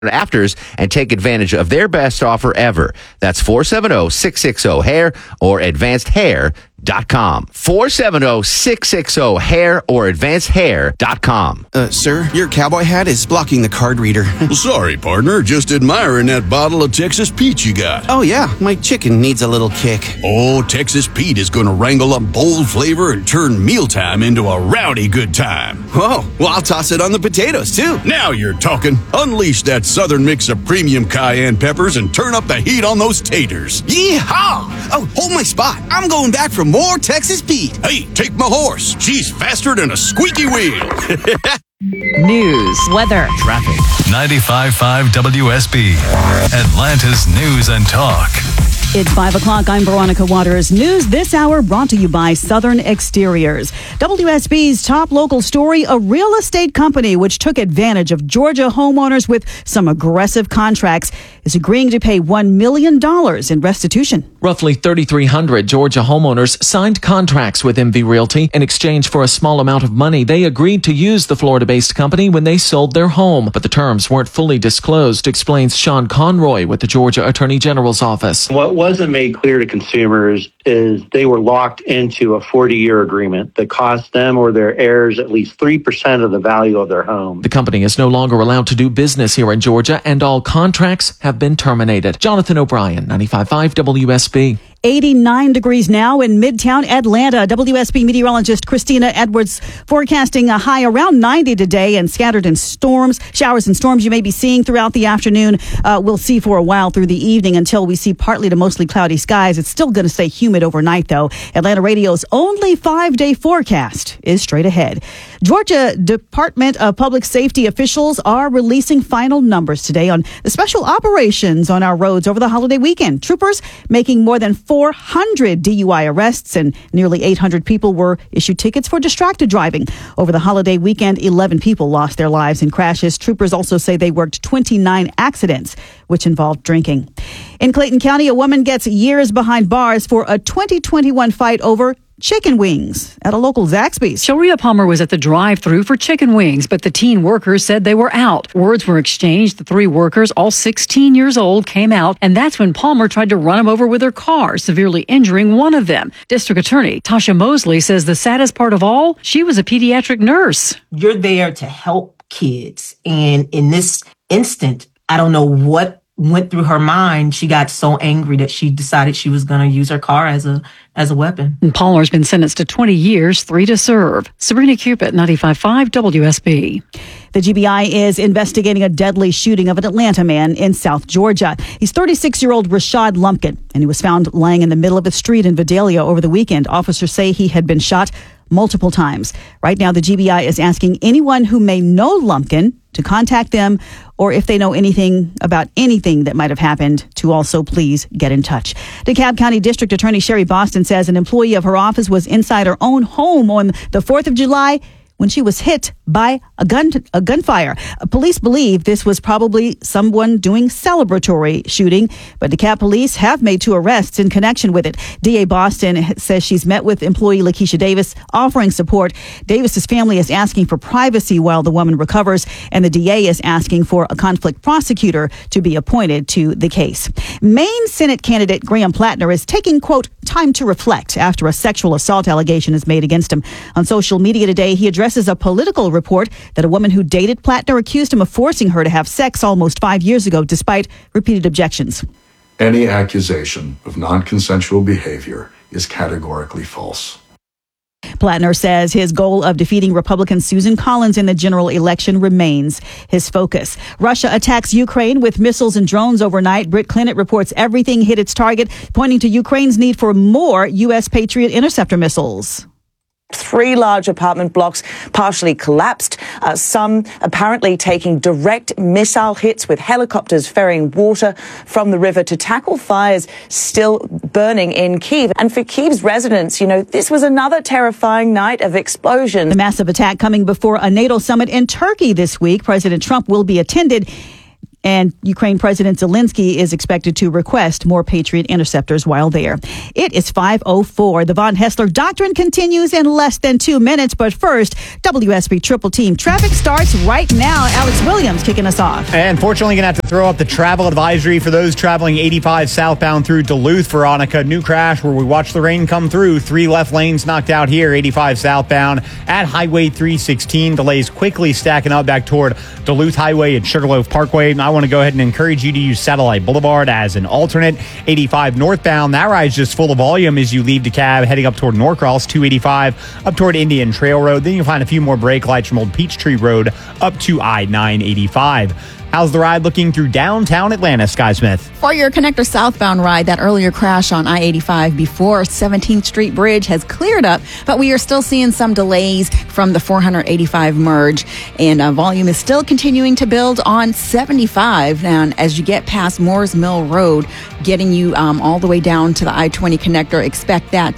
afters and take advantage of their best offer ever. That's 470-660-HAIR or advancedhair.com. 470-660-HAIR or advancedhair.com. Sir, your cowboy hat is blocking the card reader. Sorry, partner. Just admiring that bottle of Texas Pete you got. Oh, yeah. My chicken needs a little kick. Oh, Texas Pete is going to wrangle up bold flavor and turn mealtime into a rowdy good time. Whoa. Well, I'll toss it on the potatoes, too. Now you're talking. Unleash that southern mix of premium cayenne peppers and turn up the heat on those taters. Yeehaw! Oh, hold my spot. I'm going back for more Texas Pete. Hey, take my horse. She's faster than a squeaky wheel. News, weather, traffic. 95.5 WSB, Atlanta's News and Talk. It's 5 o'clock. I'm Veronica Waters. News this hour brought to you by Southern Exteriors. WSB's top local story, a real estate company which took advantage of Georgia homeowners with some aggressive contracts is agreeing to pay $1 million in restitution. Roughly 3,300 Georgia homeowners signed contracts with MV Realty. In exchange for a small amount of money, they agreed to use the Florida-based company when they sold their home. But the terms weren't fully disclosed, explains Sean Conroy with the Georgia Attorney General's office. What wasn't made clear to consumers is they were locked into a 40-year agreement that cost them or their heirs at least 3% of the value of their home. The company is no longer allowed to do business here in Georgia, and all contracts have been terminated. Jonathan O'Brien, 95.5 WSB. 89 degrees now in Midtown Atlanta. WSB meteorologist Christina Edwards forecasting a high around 90 today and scattered in showers and storms you may be seeing throughout the afternoon. We'll see for a while through the evening until we see partly to mostly cloudy skies. It's still going to stay humid overnight, though. Atlanta Radio's only 5-day forecast is straight ahead. Georgia Department of Public Safety officials are releasing final numbers today on the special operations on our roads over the holiday weekend. Troopers making more than 400 DUI arrests and nearly 800 people were issued tickets for distracted driving. Over the holiday weekend, 11 people lost their lives in crashes. Troopers also say they worked 29 accidents, which involved drinking. In Clayton County, a woman gets years behind bars for a 2021 fight over chicken wings at a local Zaxby's. Sharia Palmer was at the drive-thru for chicken wings, but the teen workers said they were out. Words were exchanged. The three workers, all 16 years old, came out, and that's when Palmer tried to run them over with her car, severely injuring one of them. District Attorney Tasha Mosley says the saddest part of all, she was a pediatric nurse. You're there to help kids, and in this instant, I don't know what went through her mind. She got so angry that she decided she was going to use her car as a weapon. And Palmer's been sentenced to 20 years, 3 to serve. Sabrina Cupid, 95.5 WSB. The GBI is investigating a deadly shooting of an Atlanta man in South Georgia. He's 36-year-old Rashad Lumpkin, and he was found lying in the middle of a street in Vidalia over the weekend. Officers say he had been shot multiple times. Right now, the GBI is asking anyone who may know Lumpkin to contact them, or if they know anything about anything that might have happened, to also please get in touch. DeKalb County District Attorney Sherry Boston says an employee of her office was inside her own home on the 4th of July when she was hit by a gunfire. Police believe this was probably someone doing celebratory shooting, but DeKalb police have made 2 arrests in connection with it. DA Boston says she's met with employee Lakeisha Davis, offering support. Davis's family is asking for privacy while the woman recovers, and the DA is asking for a conflict prosecutor to be appointed to the case. Maine Senate candidate Graham Plattner is taking, quote, time to reflect after a sexual assault allegation is made against him. On social media today, he addresses a political report that a woman who dated Plattner accused him of forcing her to have sex almost 5 years ago, despite repeated objections. Any accusation of non-consensual behavior is categorically false. Plattner says his goal of defeating Republican Susan Collins in the general election remains his focus. Russia attacks Ukraine with missiles and drones overnight. Britt Clinton reports everything hit its target, pointing to Ukraine's need for more U.S. Patriot interceptor missiles. 3 large apartment blocks partially collapsed, some apparently taking direct missile hits with helicopters ferrying water from the river to tackle fires still burning in Kyiv. And for Kyiv's residents, this was another terrifying night of explosions. The massive attack coming before a NATO summit in Turkey this week. President Trump will be attended. And Ukraine President Zelensky is expected to request more Patriot interceptors while there. It is 5:04. The Von Hessler Doctrine continues in less than 2 minutes. But first, WSB Triple Team traffic starts right now. Alex Williams kicking us off. And fortunately, going to have to throw up the travel advisory for those traveling 85 southbound through Duluth, Veronica. New crash where we watched the rain come through. 3 left lanes knocked out here, 85 southbound at Highway 316. Delays quickly stacking up back toward Duluth Highway and Sugarloaf Parkway. I want to go ahead and encourage you to use Satellite Boulevard as an alternate. 85 northbound, that ride's just full of volume as you leave DeKalb, heading up toward Norcross. 285 up toward Indian Trail Road. Then you'll find a few more brake lights from Old Peachtree Road up to I-985. How's the ride looking through downtown Atlanta, Sky Smith? For your connector southbound ride, that earlier crash on I-85 before 17th Street Bridge has cleared up, but we are still seeing some delays from the 485 merge, and volume is still continuing to build on 75. Now, as you get past Moores Mill Road, getting you all the way down to the I-20 connector, expect that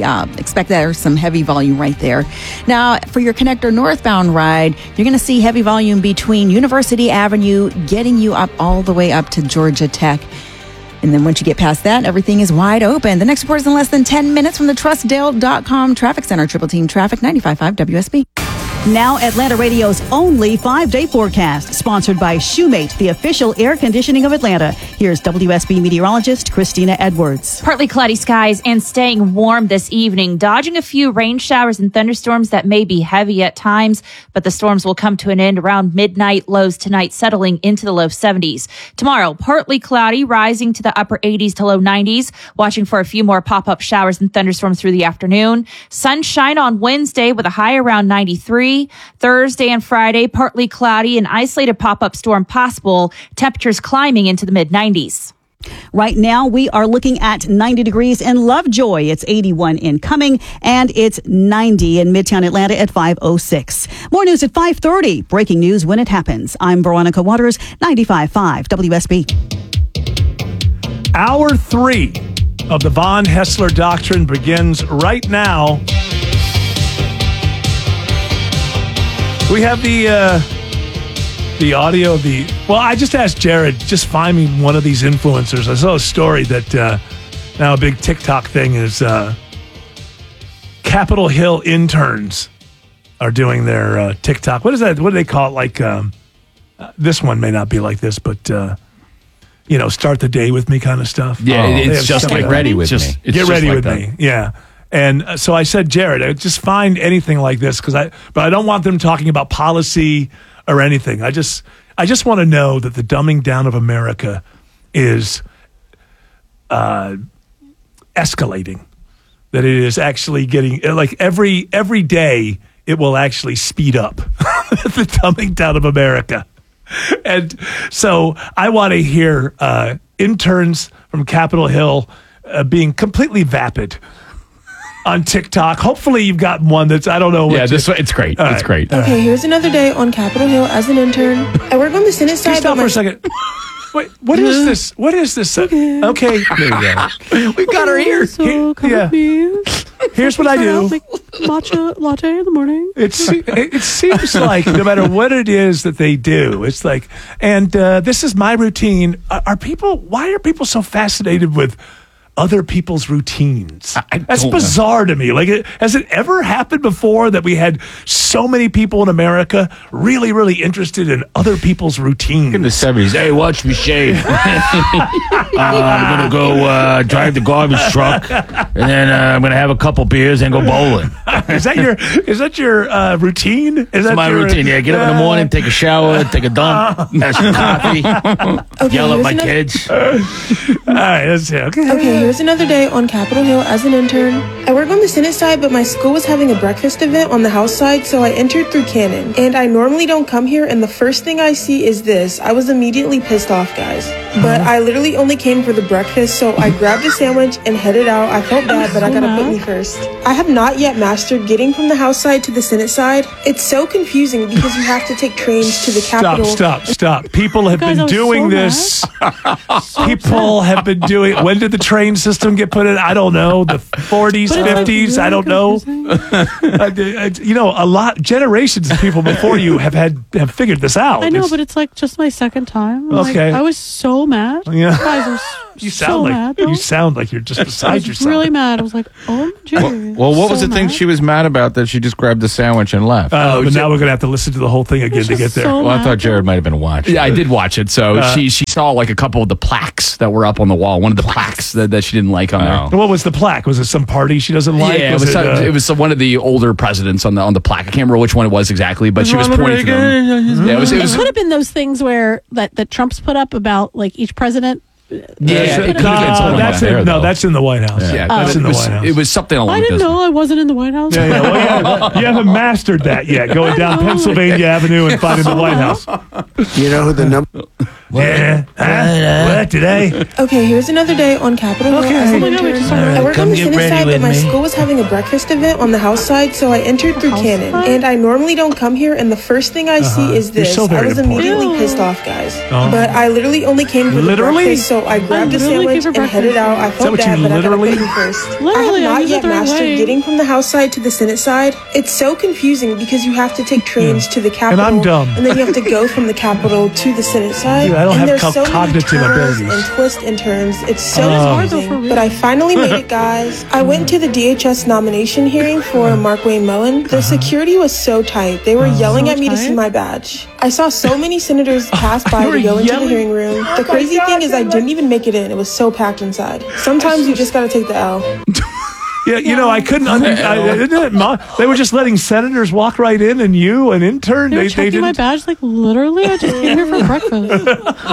there's some heavy volume right there. Now, for your connector northbound ride, you're going to see heavy volume between University Avenue, getting you up all the way up to Georgia Tech. And then once you get past that, everything is wide open. The next report is in less than 10 minutes from the TrustDale.com Traffic Center. Triple Team Traffic, 95.5 WSB. Now Atlanta Radio's only 5-day forecast, sponsored by Shoemate, the official air conditioning of Atlanta. Here's WSB meteorologist Christina Edwards. Partly cloudy skies and staying warm this evening, dodging a few rain showers and thunderstorms that may be heavy at times, but the storms will come to an end around midnight. Lows tonight settling into the low 70s. Tomorrow, partly cloudy, rising to the upper 80s to low 90s, watching for a few more pop-up showers and thunderstorms through the afternoon. Sunshine on Wednesday with a high around 93. Thursday and Friday, partly cloudy, an isolated pop-up storm possible. Temperatures climbing into the mid-90s. Right now, we are looking at 90 degrees in Lovejoy. It's 81 in Cumming, and it's 90 in Midtown Atlanta at 5:06. More news at 5:30. Breaking news when it happens. I'm Veronica Waters, 95.5 WSB. Hour 3 of the Von Hessler Doctrine begins right now. We have the audio of the... Well, I just asked Jared, just find me one of these influencers. I saw a story that now a big TikTok thing is Capitol Hill interns are doing their TikTok. What is that? What do they call it? Like, this one may not be like this, but, start the day with me kind of stuff. Yeah, it's just like ready with me. Get ready with me. Yeah. And so I said, Jared, just find anything like this but I don't want them talking about policy or anything. I just want to know that the dumbing down of America is escalating. That it is actually getting like every day it will actually speed up the dumbing down of America. And so I want to hear interns from Capitol Hill being completely vapid on TikTok. Hopefully you've got one that's, I don't know. Yeah, it's great. It's great. Okay, here's another day on Capitol Hill as an intern. I work on the Senate side. Stop for a second. Wait, what is this? What is this? Okay. There you go. We've got her here. Here's what I do. Matcha latte in the morning. It seems like no matter what it is that they do, it's like, and this is my routine. Why are people so fascinated with other people's routines? That's bizarre to me. Like, has it ever happened before that we had so many people in America really, really interested in other people's routines? In the 70s, hey, watch me shave. I'm going to go drive the garbage truck, and then I'm going to have a couple beers and go bowling. Is that your routine? That's my routine. Yeah, get up in the morning, take a shower, take a dump, have some coffee, yell at my kids. All right, let's see. Okay, here's another day on Capitol Hill as an intern. I work on the Senate side, but my school was having a breakfast event on the House side, so I entered through Cannon. And I normally don't come here, and the first thing I see is this. I was immediately pissed off, guys. But I literally only came for the breakfast, so I grabbed a sandwich and headed out. I felt bad, but I gotta put me first. I have not yet mastered master getting from the House side to the Senate side. It's so confusing because you have to take trains to the Capitol. Stop. People have been doing this. People have been doing. When did the train system get put in? I don't know. The 40s, 50s. I don't know. A lot generations of people before you have figured this out. I know, but it's like just my second time. Okay. I was so mad. Yeah. You guys are you sound like you're just beside I was yourself. really mad. I was like, oh, geez. Well, what was the thing she was mad about that she just grabbed the sandwich and left? But now we're going to have to listen to the whole thing again to get there. Well, I thought Jared might have been watching. Yeah, I did watch it. So she saw like a couple of the plaques that were up on the wall. One of the plaques that she didn't like on there. What was the plaque? Was it some party she doesn't like? Yeah, it was one of the older presidents on the plaque. I can't remember which one it was exactly, but she was pointing to them. Yeah, it could have been those things where that Trump's put up about like each president. That's in the White House. Yeah, that's in the White House. It was something along I didn't know I wasn't in the White House. Yeah. Well, you haven't mastered that yet. Going down Pennsylvania Avenue and finding the White House. You know who the number? What today? Okay, here's another day on Capitol Hill as an intern. I work on the Senate side, but my school was having a breakfast event on the House side, so I entered through Cannon. And I normally don't come here, and the first thing I see is this. I was immediately pissed off, guys. But I literally only came for the breakfast, so I grabbed a sandwich and headed out. I felt bad, but I gotta put you first. I have not yet mastered getting from the House side to the Senate side. It's so confusing because you have to take trains to the Capitol. And I'm dumb. And then you have to go from the Capitol to the Senate side. I don't and have there's so many cognitive turns abilities. and twists and turns. It's so confusing. But I finally made it, guys. I went to the DHS nomination hearing for Mark Wayne Mullen. The security was so tight. They were yelling at me to see my badge. I saw so many senators pass by to go into the hearing room. The crazy thing is I didn't even make it in. It was so packed inside. Sometimes you just gotta take the L. Yeah, I couldn't. They were just letting senators walk right in, and you, an intern, they were checking my badge. Like literally, I just came here for breakfast.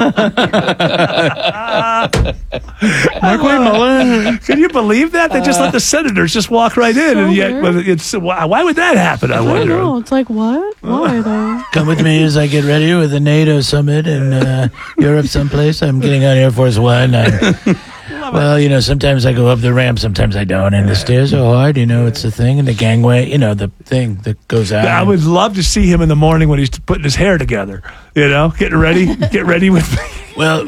Mark Wayne Mullen. Can you believe that? They just let the senators just walk right in, and yet why would that happen? I wonder. don't know. It's like what? Why though? Come with me as I get ready with the NATO summit in Europe someplace. I'm getting on Air Force One. Well, sometimes I go up the ramp, sometimes I don't, and the stairs are hard. It's the thing, and the gangway, the thing that goes out. I would love to see him in the morning when he's putting his hair together. Getting ready. Get ready with me. Well,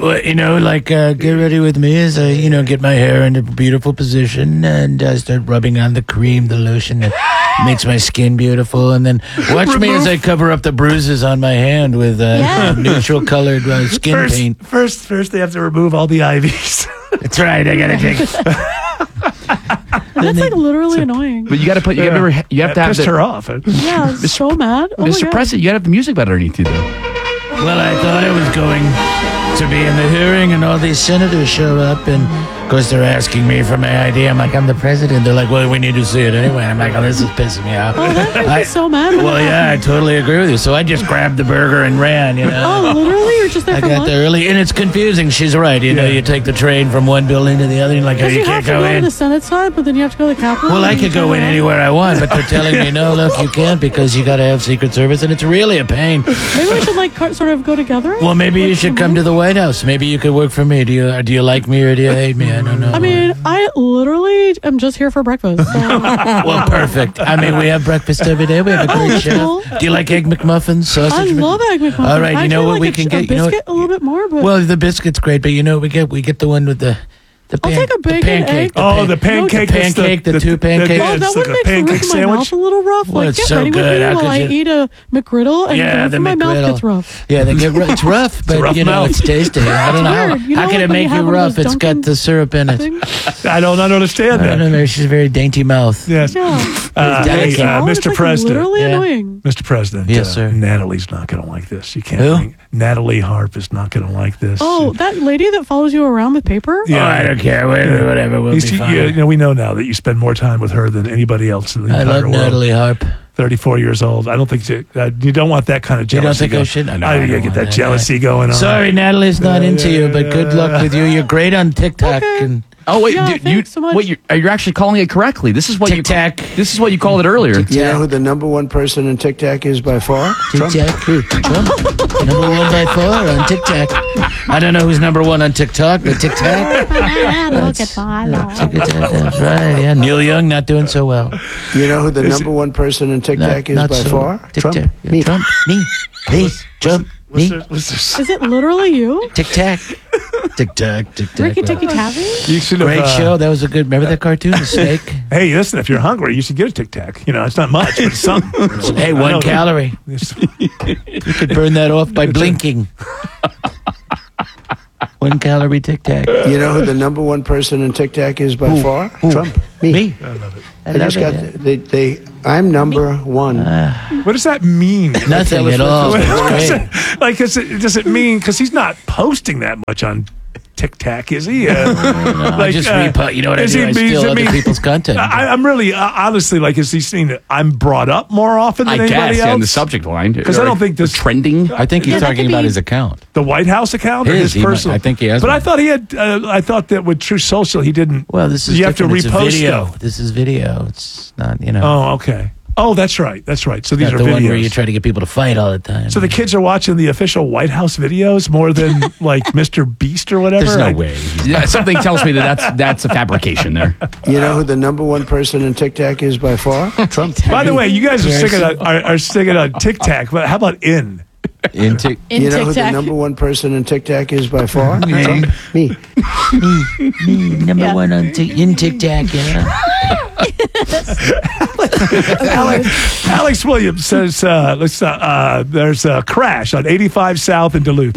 get ready with me as I, get my hair into a beautiful position and start rubbing on the cream, the lotion that makes my skin beautiful, and then watch me as I cover up the bruises on my hand with neutral colored skin paint. First, they have to remove all the IVs. That's right. I gotta take. That's like literally annoying. But you have to have pissed her off. Yeah, I was so mad. Oh Mr. President, you got to have the music better underneath you, though. Well, I thought I was going to be in the hearing, and all these senators show up, and of course they're asking me for my ID. I'm like, I'm the president. They're like, well, we need to see it anyway. I'm like, oh, this is pissing me off. Oh, that makes me so mad. Well, yeah, I totally agree with you. So I just grabbed the burger and ran. Oh, literally, you're just there. I got there early, and it's confusing. She's right. You take the train from one building to the other. And you can't go in. You have to go to the Senate side, but then you have to go to the Capitol. Well, I could go in anywhere I want, but they're telling me no. Look, you can't because you got to have Secret Service, and it's really a pain. Maybe we should sort of go together. Well, maybe you should come to the White House. Maybe you could work for me. Do you like me or do you hate me? I don't know. I mean, I literally am just here for breakfast. So. Well, perfect. I mean, we have breakfast every day. We have a great chef. Cool. Do you like egg McMuffins, sausage? I love egg McMuffins. All right, you know what we can get? Biscuit a little bit more, but well, the biscuit's great, but we get the one with the I'll take a bacon egg. The pancake. The two pancakes. Oh, that would make the roof of my mouth a little rough. Well, it's get so ready good. with me while I eat a McGriddle, and the roof of my mouth gets rough. Yeah, it's rough, but it's tasty. I don't know how can it make you rough? It's got the syrup in it. I don't understand that. I don't know. She's a very dainty mouth. Yes. Mr. President. Literally annoying. Mr. President. Yes, sir. Natalie's not going to like this. You can't. Who? Natalie Harp is not going to like this. Oh, that lady that follows you around with paper? Yeah, I don't care. Whatever. We'll be fine. We know now that you spend more time with her than anybody else in the entire world. I love Natalie Harp. 34 years old. I don't think you don't want that kind of jealousy. You don't think I should? I get that jealousy going on. Sorry, Natalie's not into you, but good luck with you. You're great on TikTok. Okay. Oh wait, thanks so much. You're actually calling it correctly. This is what TikTok. This is what you called it earlier. You know who the number one person in TikTok is by far? TikTok. Trump. Number one by far on TikTok. I don't know who's number one on TikTok, but TikTok. Look at that. That's right. Yeah, Neil Young not doing so well. You know who the number one person in TikTok is by far? TikTok. Trump. Yeah, Trump. Me. Please. Trump. Me. Is it literally you? Tic-tac. Tic-tac. Tic-tac. Ricky Tikki Tavi? You should have, Great show. That was a good. Remember that cartoon, The Snake? Hey, listen, if you're hungry, you should get a Tic Tac. You know, it's not much, but it's something. Hey, 1 calorie. You could burn that off by blinking. 1 calorie Tic Tac. You know who the number one person in TikTok is by far? Trump. Me. I love it. I just got I'm number one. What does that mean? Nothing at all. Like, does it mean, because he's not posting that much on TikTok, is he? I just you know what I do? I steal other people's content. I'm really, honestly, like, is he seeing that I'm brought up more often than anybody else? In the subject line. Because I don't think this trending. I think he's talking about his account. The White House account or his personal? I think he has. But I thought he had. I thought that with Truth Social, he didn't. Well, this is you have to different. It's repost video. stuff. This is video. It's not, you know. Oh, okay. Oh, that's right. That's right. So these not are the videos. one where you try to get people to fight all the time. So the kids are watching the official White House videos more than like Mr. Beast or whatever. There's no way. Yeah, something tells me that's a fabrication there. You know who the number one person in TikTok is by far? Trump. By the way, you guys are sticking on TikTok, but how about in? You know who the number one person in TikTok is by far? Trump. Me. Me. Number one on in TikTok, yeah. Alex Williams says there's a crash on 85 South in Duluth.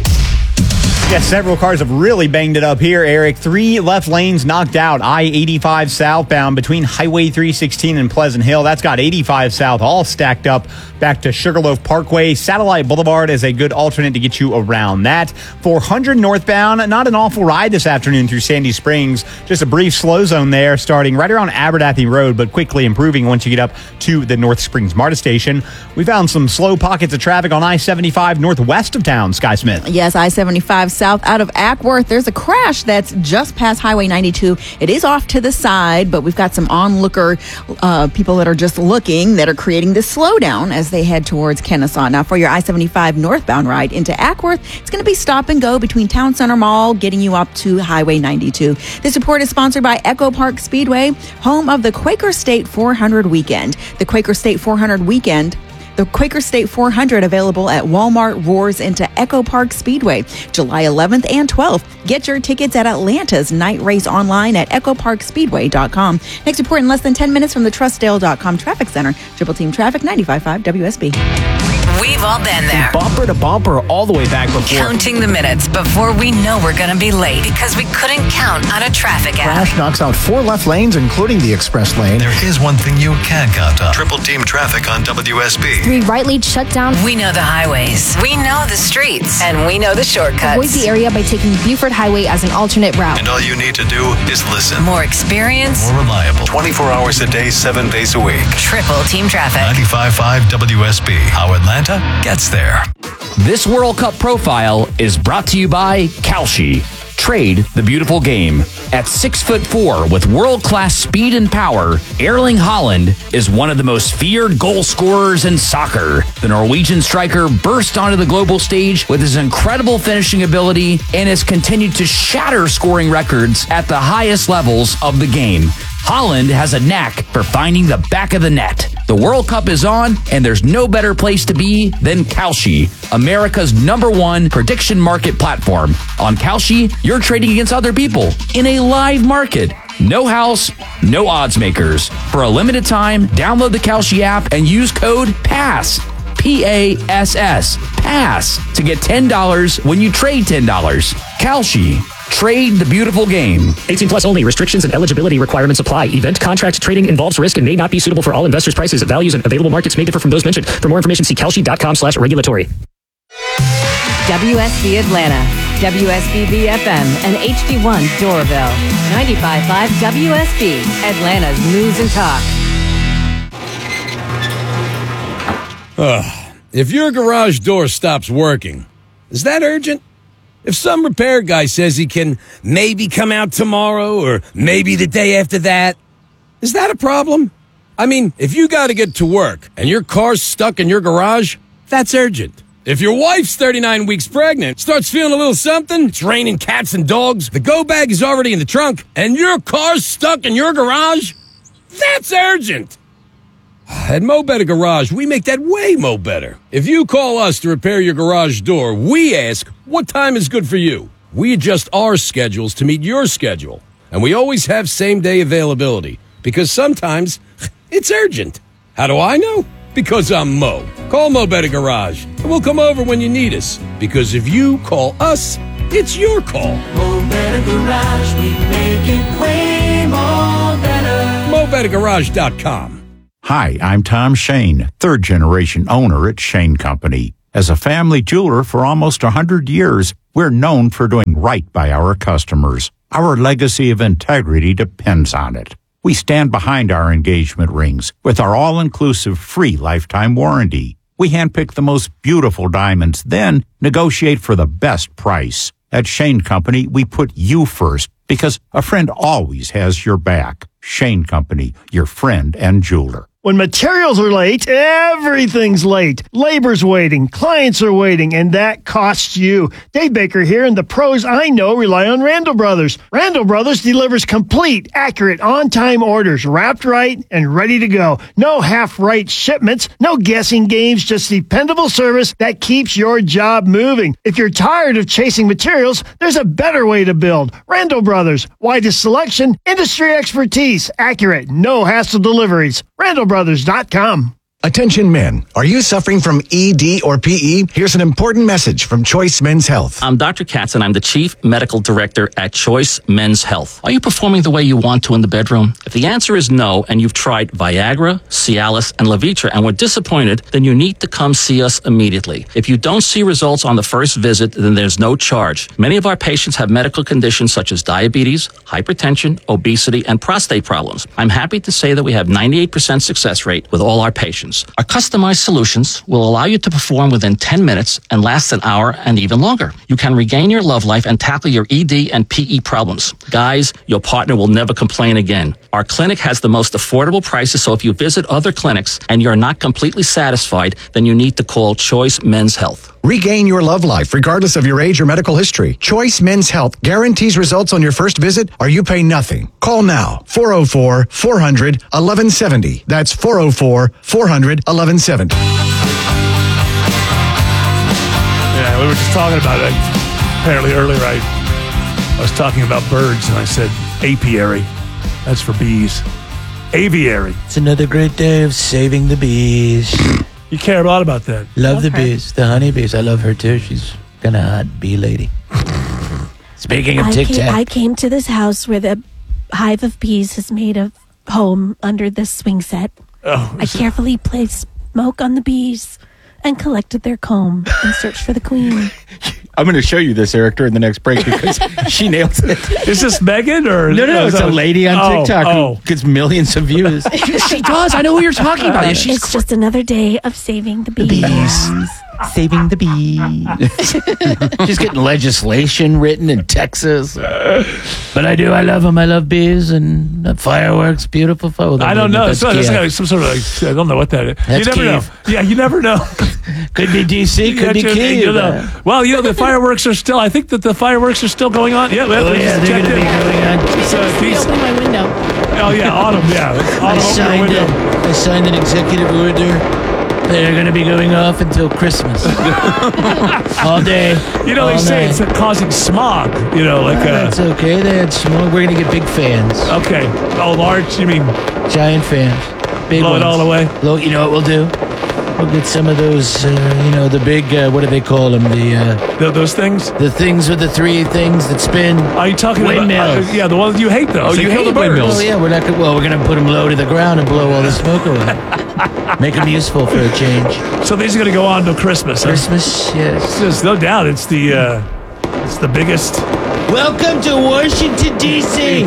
Yeah, several cars have really banged it up here, Eric. 3 left lanes knocked out. I-85 southbound between Highway 316 and Pleasant Hill. That's got 85 south all stacked up back to Sugarloaf Parkway. Satellite Boulevard is a good alternate to get you around that. 400 northbound, not an awful ride this afternoon through Sandy Springs. Just a brief slow zone there starting right around Abernathy Road, but quickly improving once you get up to the North Springs MARTA station. We found some slow pockets of traffic on I-75 northwest of town, Sky Smith. Yes, I-75 south out of Ackworth. There's a crash that's just past Highway 92. It is off to the side, but we've got some onlooker people that are just looking that are creating this slowdown as they head towards Kennesaw. Now, for your I-75 northbound ride into Ackworth, it's going to be stop and go between Town Center Mall, getting you up to Highway 92. This report is sponsored by Echo Park Speedway, home of the Quaker State 400 Weekend. The Quaker State 400 Weekend. The Quaker State 400 available at Walmart roars into Echo Park Speedway, July 11th and 12th. Get your tickets at Atlanta's night race online at echoparkspeedway.com. Next report in less than 10 minutes from the Trustdale.com Traffic Center. Triple Team Traffic, 95.5 WSB. We've all been there. Bumper to bumper all the way back before. Counting the minutes before we know we're going to be late because we couldn't count on a traffic app. Crash knocks out 4 left lanes, including the express lane. There is one thing you can count on. Triple Team Traffic on WSB. 3 right lanes shut down. We know the highways. We know the streets. And we know the shortcuts. Avoid the area by taking Buford Highway as an alternate route. And all you need to do is listen. More experience. More reliable. 24 hours a day, 7 days a week. Triple Team Traffic. 95.5 WSB. How Atlanta gets there. This World Cup profile is brought to you by Kalshi. Trade the beautiful game. At 6'4" with world-class speed and power, Erling Haaland is one of the most feared goal scorers in soccer. The Norwegian striker burst onto the global stage with his incredible finishing ability and has continued to shatter scoring records at the highest levels of the game. Haaland has a knack for finding the back of the net. The World Cup is on, and there's no better place to be than Kalshi, America's #1 prediction market platform. On Kalshi, you're trading against other people in a live market. No house, no odds makers. For a limited time, download the Kalshi app and use code PASS. PASS. PASS to get $10 when you trade $10. Kalshi. Trade the beautiful game. 18 plus only. Restrictions and eligibility requirements apply. Event contract trading involves risk and may not be suitable for all investors. Prices, values, and available markets may differ from those mentioned. For more information, see kalshi.com/regulatory. WSB Atlanta, WSB BFM, and HD1 Doraville. 95.5 WSB, Atlanta's news and talk. If your garage door stops working, is that urgent? If some repair guy says he can maybe come out tomorrow or maybe the day after that, is that a problem? I mean, if you got to get to work and your car's stuck in your garage, that's urgent. If your wife's 39 weeks pregnant, starts feeling a little something, it's raining cats and dogs, the go bag is already in the trunk, and your car's stuck in your garage, that's urgent. At Mo Better Garage, we make that way mo better. If you call us to repair your garage door, we ask, what time is good for you? We adjust our schedules to meet your schedule. And we always have same-day availability, because sometimes it's urgent. How do I know? Because I'm Mo. Call Mo Better Garage, and we'll come over when you need us. Because if you call us, it's your call. Mo Better Garage, we make it way more better. MoBetterGarage.com. Hi, I'm Tom Shane, third-generation owner at Shane Company. As a family jeweler for almost 100 years, we're known for doing right by our customers. Our legacy of integrity depends on it. We stand behind our engagement rings with our all-inclusive free lifetime warranty. We handpick the most beautiful diamonds, then negotiate for the best price. At Shane Company, we put you first because a friend always has your back. Shane Company, your friend and jeweler. When materials are late, everything's late. Labor's waiting, clients are waiting, and that costs you. Dave Baker here, and the pros I know rely on Randall Brothers. Randall Brothers delivers complete, accurate, on-time orders, wrapped right and ready to go. No half-right shipments, no guessing games, just dependable service that keeps your job moving. If you're tired of chasing materials, there's a better way to build. Randall Brothers, widest selection, industry expertise, accurate, no hassle deliveries. RandallBrothers.com. Attention men, are you suffering from ED or PE? Here's an important message from Choice Men's Health. I'm Dr. Katz, and I'm the Chief Medical Director at Choice Men's Health. Are you performing the way you want to in the bedroom? If the answer is no, and you've tried Viagra, Cialis, and Levitra and were disappointed, then you need to come see us immediately. If you don't see results on the first visit, then there's no charge. Many of our patients have medical conditions such as diabetes, hypertension, obesity, and prostate problems. I'm happy to say that we have 98% success rate with all our patients. Our customized solutions will allow you to perform within 10 minutes and last an hour and even longer. You can regain your love life and tackle your ED and PE problems. Guys, your partner will never complain again. Our clinic has the most affordable prices, so if you visit other clinics and you're not completely satisfied, then you need to call Choice Men's Health. Regain your love life regardless of your age or medical history. Choice Men's Health guarantees results on your first visit or you pay nothing. Call now. 404-400-1170. That's 404-400-1170. Yeah, we were just talking about it. Apparently earlier I was talking about birds and I said apiary. That's for bees. Aviary. It's another great day of saving the bees. You care a lot about that. Love the bees, the honeybees. I love her too. She's kind of hot bee lady. Speaking of Tic Tac. I came to this house where the hive of bees is made of home under this swing set. Oh, I carefully placed smoke on the bees and collected their comb and searched for the queen. I'm going to show you this, Eric, during the next break because she nails it. Is this Megan or no? It's a lady on TikTok who gets millions of views. She does. I know who you're talking about. It's just another day of saving the bees. Saving the bees. She's getting legislation written in Texas. But I love them. I love bees and fireworks. Beautiful photos. I don't know. It's some sort of I don't know what that is. That's you never know. Yeah, you never know. Could be DC. Could be Kiev. Well, the fireworks are still. I think that the fireworks are still going on. Yeah, they're going to be going on. Open my window. Oh yeah, autumn. Yeah, autumn. I signed an executive order. They're going to be going off until Christmas. All day. They say it's causing smog. It's okay. They had smog. We're going to get big fans. Okay. Oh, large. You mean giant fans? Big blow ones. It all away. You know what we'll do? We'll get some of those. The big. What do they call them? Those things. The things with the three things that spin. Are you talking windmills? About? The ones you hate those. Oh, you hate the windmills? Oh, yeah. We're going to put them low to the ground and blow all the smoke away. Make them useful for a change. So these are going to go on till Christmas. Christmas, yes. There's no doubt. It's the biggest. Welcome to Washington, D.C.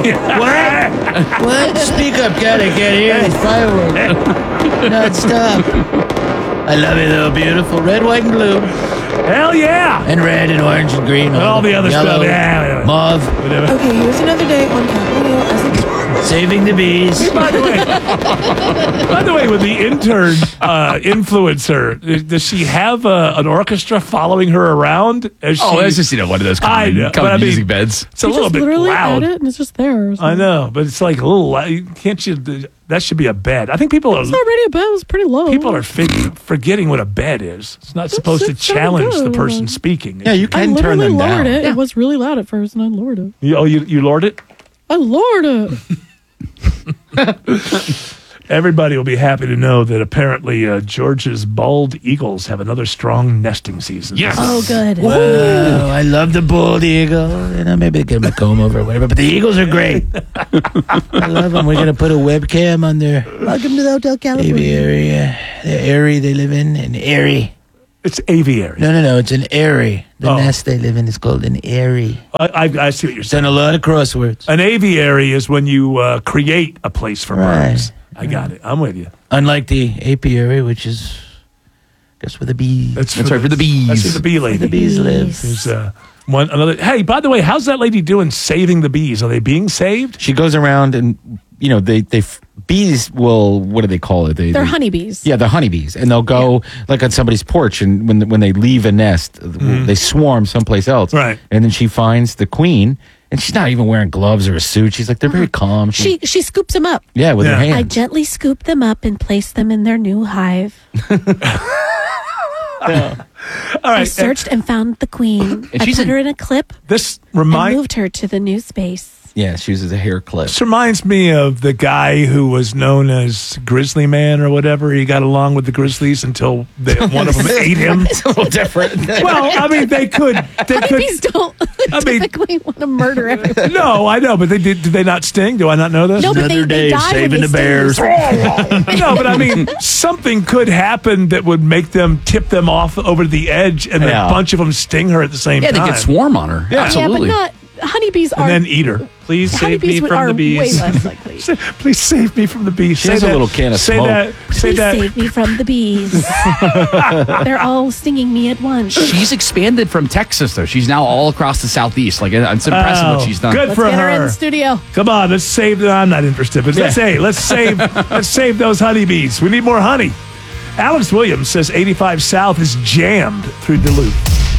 What? Speak up, gotta get here. It's fireworks. Non-stop. I love it, though. Beautiful. Red, white, and blue. Hell yeah. And red and orange and green. And all the other yellow, stuff. Yeah. Mauve. Okay, here's another day on Capitol Hill as Saving the bees. Hey, by the way, with the intern influencer, does she have an orchestra following her around? It's just one of those common music beds. It's a little bit loud. It and it's just there. I know, but it's like a little loud. Can't you? That should be a bed. I think people are. It's already a bed. It was pretty low. People are forgetting what a bed is. It's not supposed to challenge the person speaking. Yeah, you can turn them down. I lowered it. It was really loud at first, and I lowered it. You lowered it? I lowered it. Everybody will be happy to know that apparently George's bald eagles have another strong nesting season. Yes. Oh, good. Wow, I love the bald eagle. Maybe get him a comb over or whatever, but the eagles are great. I love them. We're going to put a webcam on their Welcome to the Hotel California. aviary. The airy they live in airy. It's aviary. No. It's an airy. The nest they live in is called an airy. I see what you're saying. Done a lot of crosswords. An aviary is when you create a place for birds. I got it. I'm with you. Unlike the apiary, which is, I guess, where the bees. That's right, for the bees. That's where the bee lady. Where the bees live. There's another. Hey, by the way, how's that lady doing saving the bees? Are they being saved? She goes around and, bees will, what do they call it? They're honeybees. Yeah, they're honeybees. And they'll go like on somebody's porch, and when they leave a nest, they swarm someplace else. Right. And then she finds the queen, and she's not even wearing gloves or a suit. She's like, they're very calm. She scoops them up. Yeah, with her hands. I gently scoop them up and place them in their new hive. All right. I searched and found the queen. I put her in a clip. And moved her to the new space. Yeah, she uses a hair clip. This reminds me of the guy who was known as Grizzly Man or whatever. He got along with the Grizzlies until one of them ate him. It's a little different. Well, I mean, they could. Honeybees don't typically want to murder everyone. No, I know, but they did they not sting? Do I not know this? No, but they die saving the bears. No, but I mean, something could happen that would make them tip them off over the edge, and a bunch of them sting her at the same time. Yeah, they could swarm on her. Yeah, absolutely. Yeah, but honeybees are. And then eat her. Please save me from the bees. Way less likely. Please save me from the bees. She has a little can of smoke. Please save me from the bees. They're all stinging me at once. She's expanded from Texas, though. She's now all across the Southeast. Like, it's impressive what she's done. Good for Let's get her in her. the studio. Come on, let's save. I'm not interested, but let's save those honeybees. We need more honey. Alex Williams says 85 South is jammed through Duluth.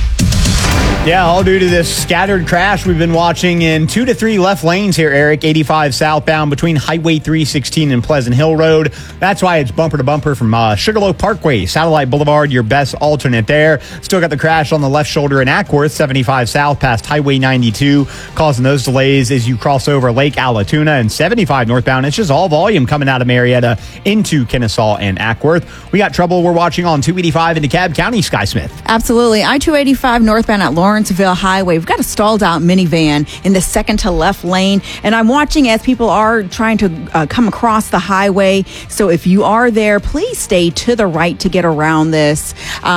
Yeah, all due to this scattered crash we've been watching in 2 to 3 left lanes here, Eric. 85 southbound between Highway 316 and Pleasant Hill Road. That's why it's bumper to bumper from Sugarloaf Parkway, Satellite Boulevard, your best alternate there. Still got the crash on the left shoulder in Ackworth, 75 south past Highway 92, causing those delays as you cross over Lake Allatoona, and 75 northbound. It's just all volume coming out of Marietta into Kennesaw and Ackworth. We got trouble we're watching on 285 into DeKalb County, Sky Smith. Absolutely. I-285 northbound at Lawrenceville Highway. We've got a stalled out minivan in the second to left lane, and I'm watching as people are trying to come across the highway. So if you are there, please stay to the right to get around this.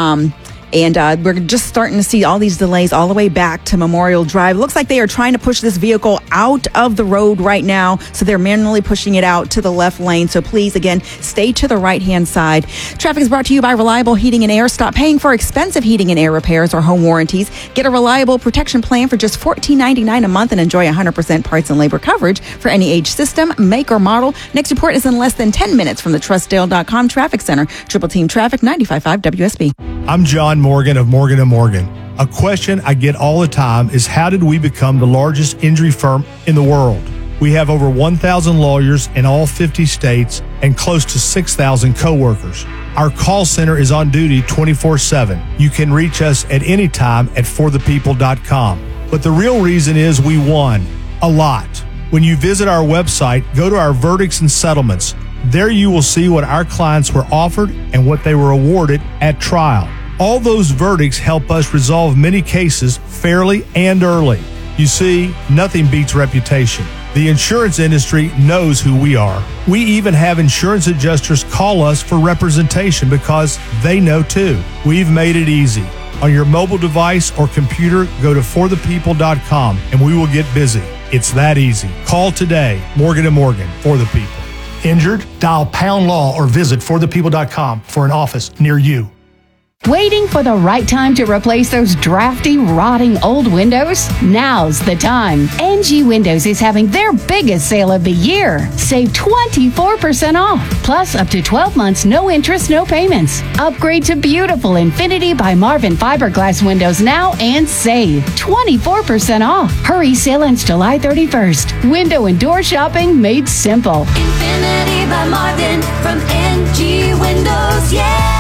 And we're just starting to see all these delays all the way back to Memorial Drive. Looks like they are trying to push this vehicle out of the road right now. So they're manually pushing it out to the left lane. So please, again, stay to the right-hand side. Traffic is brought to you by Reliable Heating and Air. Stop paying for expensive heating and air repairs or home warranties. Get a reliable protection plan for just $14.99 a month and enjoy 100% parts and labor coverage for any age, system, make, or model. Next report is in less than 10 minutes from the TrustDale.com Traffic Center. Triple Team Traffic, 95.5 WSB. I'm John Morgan of Morgan & Morgan. A question I get all the time is, how did we become the largest injury firm in the world? We have over 1,000 lawyers in all 50 states and close to 6,000 coworkers. Our call center is on duty 24/7. You can reach us at any time at forthepeople.com. But the real reason is we won a lot. When you visit our website, go to our verdicts and settlements. There you will see what our clients were offered and what they were awarded at trial. All those verdicts help us resolve many cases fairly and early. You see, nothing beats reputation. The insurance industry knows who we are. We even have insurance adjusters call us for representation because they know too. We've made it easy. On your mobile device or computer, go to forthepeople.com and we will get busy. It's that easy. Call today. Morgan & Morgan, for the people. Injured? Dial #law or visit forthepeople.com for an office near you. Waiting for the right time to replace those drafty, rotting old windows? Now's the time. NG Windows is having their biggest sale of the year. Save 24% off, plus up to 12 months, no interest, no payments. Upgrade to beautiful Infinity by Marvin fiberglass windows now and save 24% off. Hurry, sale ends July 31st. Window and door shopping made simple. Infinity by Marvin from NG Windows, yeah!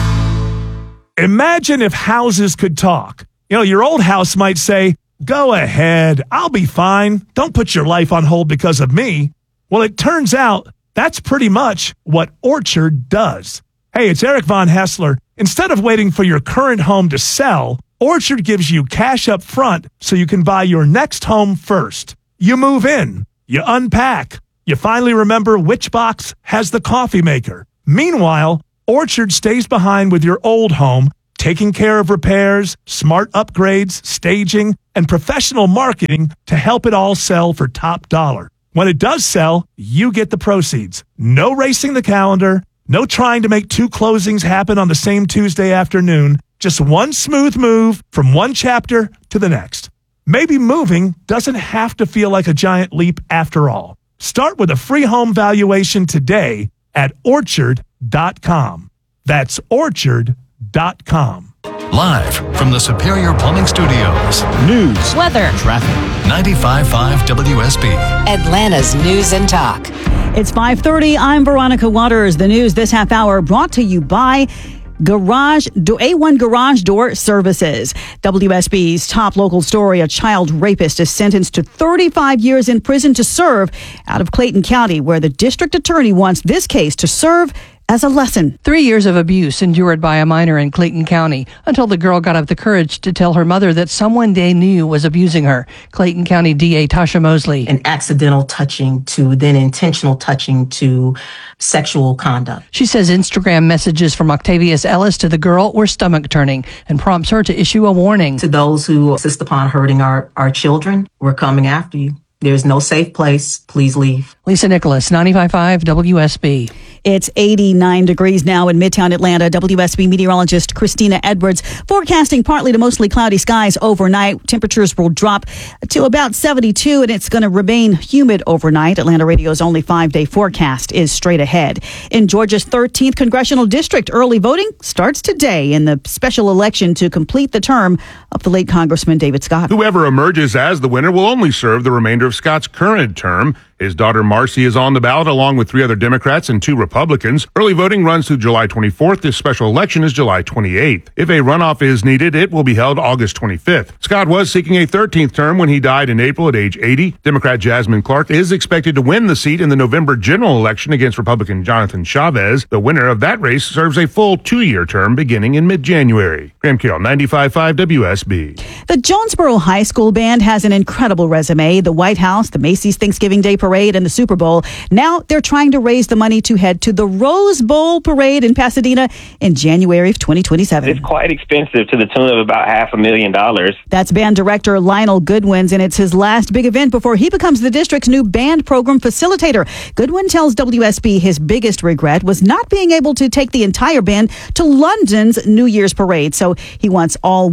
Imagine if houses could talk. You know, your old house might say, "Go ahead, I'll be fine. Don't put your life on hold because of me." Well, it turns out that's pretty much what Orchard does. Hey, it's Eric Von Hessler. Instead of waiting for your current home to sell, Orchard gives you cash up front so you can buy your next home first. You move in, you unpack, you finally remember which box has the coffee maker. Meanwhile, Orchard stays behind with your old home, taking care of repairs, smart upgrades, staging, and professional marketing to help it all sell for top dollar. When it does sell, you get the proceeds. No racing the calendar, no trying to make 2 closings happen on the same Tuesday afternoon, just one smooth move from one chapter to the next. Maybe moving doesn't have to feel like a giant leap after all. Start with a free home valuation today at Orchard.com. That's Orchard.com. Live from the Superior Plumbing Studios. News, weather, Traffic. 95.5 WSB. Atlanta's News and Talk. It's 5:30. I'm Veronica Waters. The news this half hour brought to you by A1 Garage Door Services. WSB's top local story, a child rapist is sentenced to 35 years in prison to serve out of Clayton County, where the district attorney wants this case to serve as a lesson. 3 years of abuse endured by a minor in Clayton County until the girl got up the courage to tell her mother that someone they knew was abusing her. Clayton County DA Tasha Mosley. An accidental touching to then intentional touching to sexual conduct. She says Instagram messages from Octavius Ellis to the girl were stomach turning and prompts her to issue a warning. To those who insist upon hurting our children, we're coming after you. There's no safe place. Please leave. Lisa Nicholas, 95.5 WSB. It's 89 degrees now in Midtown Atlanta. WSB meteorologist Christina Edwards forecasting partly to mostly cloudy skies overnight. Temperatures will drop to about 72 and it's going to remain humid overnight. Atlanta Radio's only 5-day forecast is straight ahead. In Georgia's 13th congressional district, early voting starts today in the special election to complete the term of the late Congressman David Scott. Whoever emerges as the winner will only serve the remainder of Scott's current term. His daughter Marcy is on the ballot along with 3 other Democrats and 2 Republicans. Early voting runs through July 24th. This special election is July 28th. If a runoff is needed, it will be held August 25th. Scott was seeking a 13th term when he died in April at age 80. Democrat Jasmine Clark is expected to win the seat in the November general election against Republican Jonathan Chavez. The winner of that race serves a full 2-year term beginning in mid-January. Graham Carroll, 95.5 WSB. The Jonesboro High School Band has an incredible resume. The White House, the Macy's Thanksgiving Day Parade, and the Super Bowl. Now they're trying to raise the money to head to the Rose Bowl Parade in Pasadena in January of 2027. It's quite expensive, to the tune of about $500,000. That's band director Lionel Goodwins, and it's his last big event before he becomes the district's new band program facilitator. Goodwin tells WSB his biggest regret was not being able to take the entire band to London's New Year's parade, so he wants all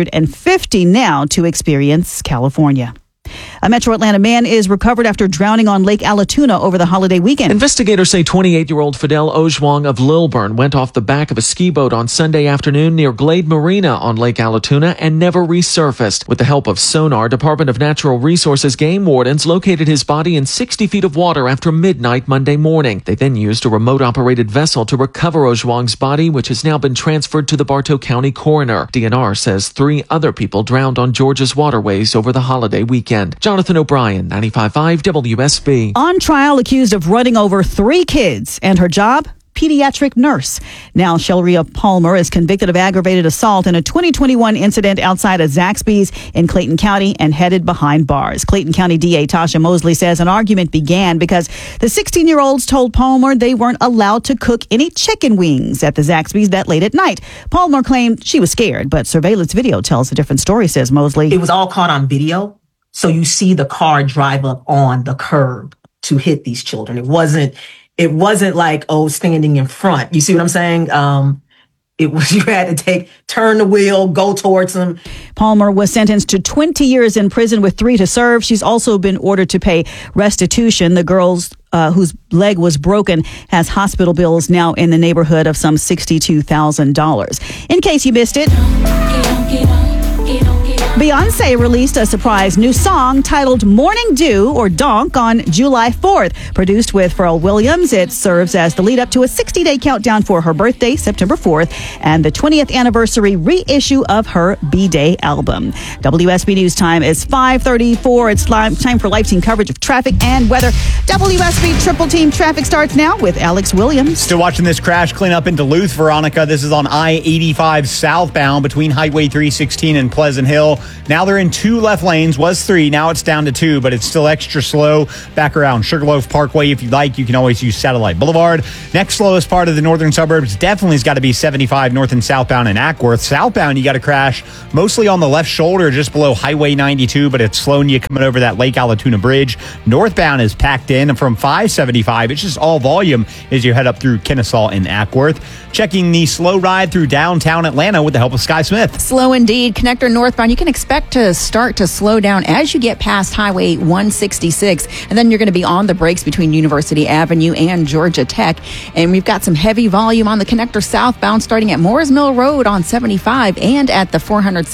150 now to experience California. A Metro Atlanta man is recovered after drowning on Lake Allatoona over the holiday weekend. Investigators say 28-year-old Fidel Ojwang of Lilburn went off the back of a ski boat on Sunday afternoon near Glade Marina on Lake Allatoona and never resurfaced. With the help of sonar, Department of Natural Resources game wardens located his body in 60 feet of water after midnight Monday morning. They then used a remote-operated vessel to recover Ojwang's body, which has now been transferred to the Bartow County coroner. DNR says 3 other people drowned on Georgia's waterways over the holiday weekend. Jonathan O'Brien, 95.5 WSB. On trial, accused of running over 3 kids, and her job? Pediatric nurse. Now, Shelria Palmer is convicted of aggravated assault in a 2021 incident outside of Zaxby's in Clayton County and headed behind bars. Clayton County DA Tasha Mosley says an argument began because the 16-year-olds told Palmer they weren't allowed to cook any chicken wings at the Zaxby's that late at night. Palmer claimed she was scared, but surveillance video tells a different story, says Mosley. It was all caught on video. So you see the car drive up on the curb to hit these children. It wasn't like, standing in front. You see what I'm saying? It was you had to turn the wheel, go towards them. Palmer was sentenced to 20 years in prison with 3 to serve. She's also been ordered to pay restitution. The girl's whose leg was broken has hospital bills now in the neighborhood of some $62,000. In case you missed it, Beyonce released a surprise new song titled Morning Dew or Donk on July 4th. Produced with Pharrell Williams, it serves as the lead up to a 60-day countdown for her birthday, September 4th, and the 20th anniversary reissue of her B-Day album. WSB News time is 5:34. It's time for live team coverage of traffic and weather. WSB Triple Team Traffic starts now with Alex Williams. Still watching this crash cleanup in Duluth, Veronica. This is on I-85 southbound between Highway 316 and Pleasant Hill. Now they're in 2 left lanes, was 3. Now it's down to 2, but it's still extra slow. Back around Sugarloaf Parkway. If you'd like, you can always use Satellite Boulevard. Next slowest part of the northern suburbs definitely has got to be 75 north and southbound in Ackworth. Southbound, you got to crash mostly on the left shoulder just below Highway 92, but it's slowing you coming over that Lake Allatoona Bridge. Northbound is packed in from 575. It's just all volume as you head up through Kennesaw and Ackworth. Checking the slow ride through downtown Atlanta with the help of Sky Smith. Slow indeed. Connector northbound, you can expect to start to slow down as you get past Highway 166, and then you're going to be on the brakes between University Avenue and Georgia Tech. And we've got some heavy volume on the connector southbound starting at Moores Mill Road on 75 and at the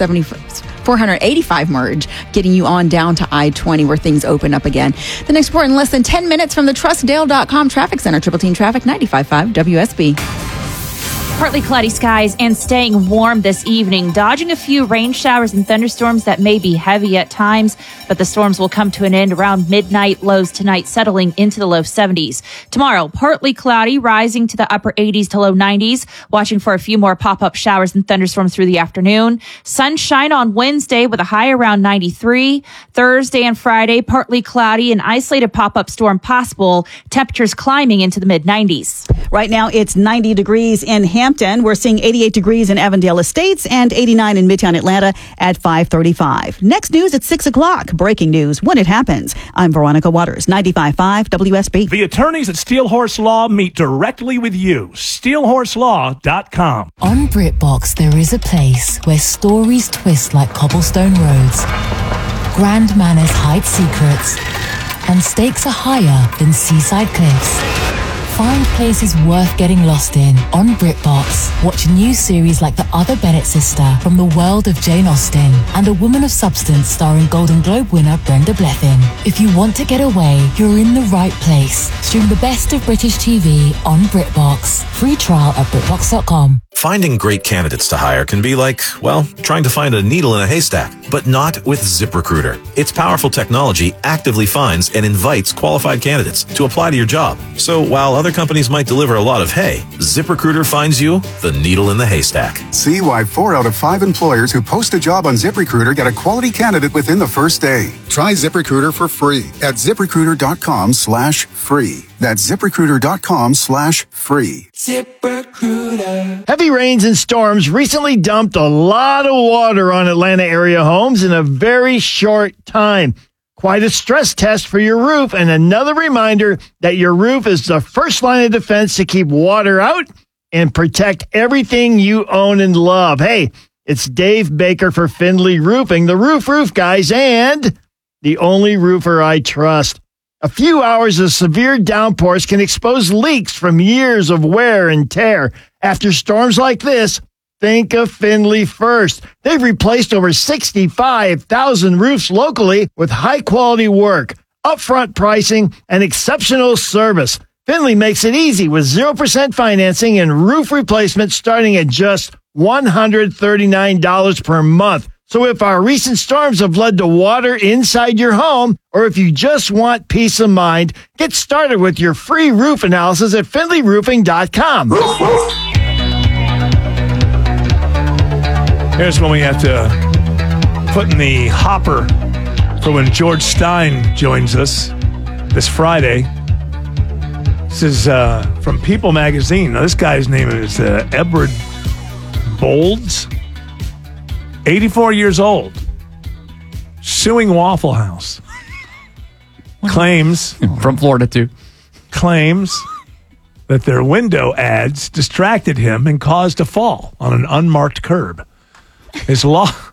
485 merge, getting you on down to I-20 where things open up again. The next report in less than 10 minutes from the TrustDale.com Traffic Center. Triple Team Traffic, 95.5 WSB. Partly cloudy skies and staying warm this evening, dodging a few rain showers and thunderstorms that may be heavy at times, but the storms will come to an end around midnight. Lows tonight settling into the low 70s. Tomorrow, partly cloudy, rising to the upper 80s to low 90s, watching for a few more pop-up showers and thunderstorms through the afternoon. Sunshine on Wednesday with a high around 93. Thursday and Friday, partly cloudy, an isolated pop-up storm possible. Temperatures climbing into the mid-90s. Right now, it's 90 degrees in Hampton. We're seeing 88 degrees in Avondale Estates and 89 in Midtown Atlanta at 5:35. Next news at 6 o'clock. Breaking news when it happens. I'm Veronica Waters, 95.5 WSB. The attorneys at Steel Horse Law meet directly with you. SteelHorseLaw.com. On BritBox, there is a place where stories twist like cobblestone roads, grand manners hide secrets, and stakes are higher than seaside cliffs. Find places worth getting lost in on BritBox. Watch new series like The Other Bennett Sister from the world of Jane Austen and A Woman of Substance starring Golden Globe winner Brenda Blethyn. If you want to get away, you're in the right place. Stream the best of British TV on BritBox. Free trial at BritBox.com. Finding great candidates to hire can be like, well, trying to find a needle in a haystack, but not with ZipRecruiter. Its powerful technology actively finds and invites qualified candidates to apply to your job. So while other companies might deliver a lot of hay, ZipRecruiter finds you the needle in the haystack. See why 4 out of 5 employers who post a job on ZipRecruiter get a quality candidate within the first day. Try ZipRecruiter for free at ZipRecruiter.com/free. That's ZipRecruiter.com/free. ZipRecruiter. Heavy rains and storms recently dumped a lot of water on Atlanta area homes in a very short time. Quite a stress test for your roof, and another reminder that your roof is the first line of defense to keep water out and protect everything you own and love. Hey, it's Dave Baker for Findlay Roofing, the roof guys, and the only roofer I trust. A few hours of severe downpours can expose leaks from years of wear and tear. After storms like this, think of Findlay first. They've replaced over 65,000 roofs locally with high-quality work, upfront pricing, and exceptional service. Findlay makes it easy with 0% financing and roof replacement starting at just $139 per month. So if our recent storms have led to water inside your home, or if you just want peace of mind, get started with your free roof analysis at FindlayRoofing.com. Here's when we have to put in the hopper for when George Stein joins us this Friday. This is from People Magazine. Now, this guy's name is Edward Bolds, 84 years old, suing Waffle House. Claims. From Florida, too. Claims that their window ads distracted him and caused a fall on an unmarked curb. This